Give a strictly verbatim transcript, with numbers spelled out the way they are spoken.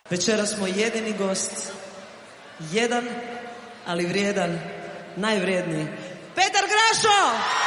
Večera smo jedini gost, jedan, ali vrijedan, najvrijedniji. Petar Grašo!